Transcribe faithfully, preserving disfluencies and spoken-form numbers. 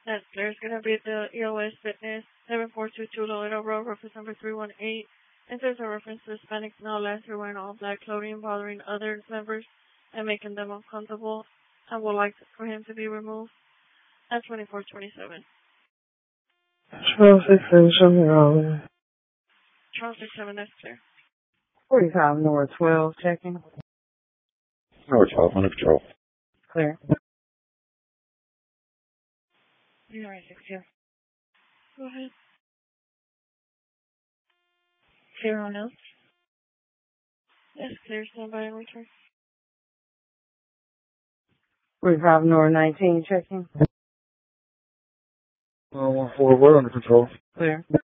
That's there's going to be the E O S Fitness seven four two two Toledo Road, reference number three one eight. And there's a reference to Hispanics now last year wearing all black clothing, bothering other members and making them uncomfortable. I would like for him to be removed. That's twenty-four twenty-seven. twelve six seven, show me all. twelve six seven, that's clear. forty-five North twelve, checking. North twelve, under control. Clear. All right, six here. Go ahead. Clear on out. Yes, clear. Stand by and return. forty-five North nineteen, checking. Uh, one four, we're under control. Clear.